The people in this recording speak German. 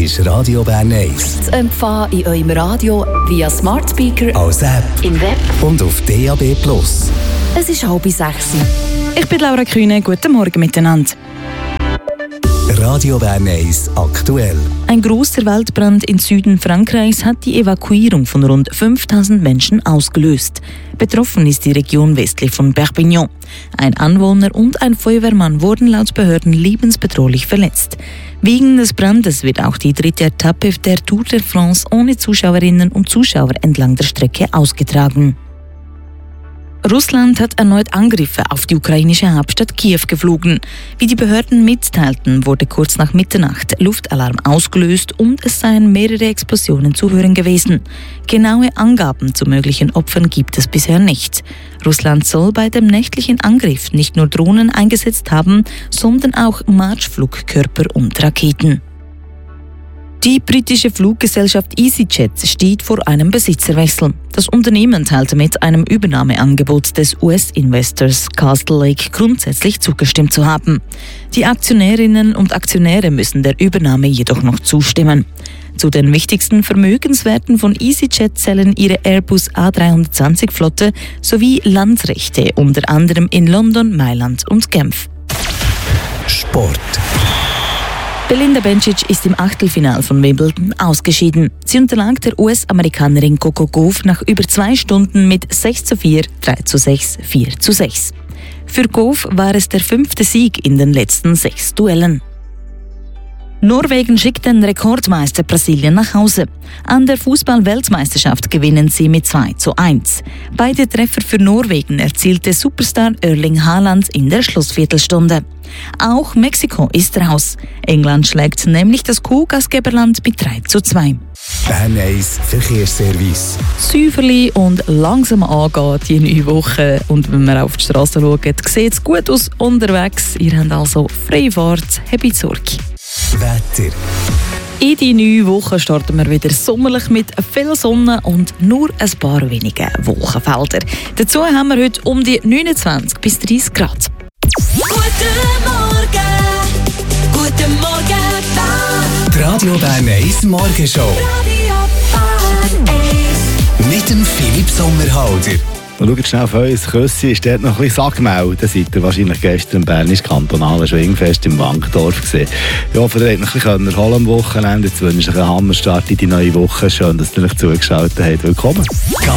ist Radio Bern 1. Zu empfangen in eurem Radio via Smart Speaker, als App im Web und auf DAB+. Es ist 5:30. Ich bin Laura Kühne, guten Morgen miteinander. Radio Bern 1 aktuell. Ein grosser Waldbrand im Süden Frankreichs hat die Evakuierung von rund 5000 Menschen ausgelöst. Betroffen ist die Region westlich von Perpignan. Ein Anwohner und ein Feuerwehrmann wurden laut Behörden lebensbedrohlich verletzt. Wegen des Brandes wird auch die dritte Etappe der Tour de France ohne Zuschauerinnen und Zuschauer entlang der Strecke ausgetragen. Russland hat erneut Angriffe auf die ukrainische Hauptstadt Kiew geflogen. Wie die Behörden mitteilten, wurde kurz nach Mitternacht Luftalarm ausgelöst und es seien mehrere Explosionen zu hören gewesen. Genaue Angaben zu möglichen Opfern gibt es bisher nicht. Russland soll bei dem nächtlichen Angriff nicht nur Drohnen eingesetzt haben, sondern auch Marschflugkörper und Raketen. Die britische Fluggesellschaft EasyJet steht vor einem Besitzerwechsel. Das Unternehmen teilte mit einem Übernahmeangebot des US-Investors Castle Lake grundsätzlich zugestimmt zu haben. Die Aktionärinnen und Aktionäre müssen der Übernahme jedoch noch zustimmen. Zu den wichtigsten Vermögenswerten von EasyJet zählen ihre Airbus A320-Flotte sowie Landrechte, unter anderem in London, Mailand und Genf. Sport. Belinda Bencic ist im Achtelfinale von Wimbledon ausgeschieden. Sie unterlag der US-Amerikanerin Coco Gauff nach über 2 Stunden mit 6:4, 3:6, 4:6. Für Gauff war es der 5. Sieg in den letzten 6 Duellen. Norwegen schickt den Rekordmeister Brasilien nach Hause. An der Fußball-Weltmeisterschaft gewinnen sie mit 2:1. Beide Treffer für Norwegen erzielte Superstar Erling Haaland in der Schlussviertelstunde. Auch Mexiko ist raus. England schlägt nämlich das Co-Gastgeberland mit 3:2. Bern 1 Verkehrsservice. Säuferli und langsam angeht die neue Woche. Und wenn wir auf die Straße schauen, sieht es gut aus unterwegs. Ihr habt also freie Fahrt, habt Sorge. Wetter. In die neue Woche starten wir wieder sommerlich mit viel Sonne und nur ein paar wenige Wolkenfelder. Dazu haben wir heute um die 29 bis 30 Grad. Guten Morgen, Bern. Die Radio Bern 1 Morgenshow. Radio Bern 1. Mit dem Philipp Sommerhalder. Und schaut schnell auf euer Küssi, ist dort noch ein bisschen Sackmel. Da seid ihr wahrscheinlich gestern im Bernisch-Kantonalen Schwingfest im Wankdorf gesehen. Ich hoffe, ihr habt noch ein bisschen erholen am Wochenende. Jetzt wünsche ich euch einen Hammerstart in die neue Woche. Schön, dass ihr euch zugeschaltet habt. Willkommen.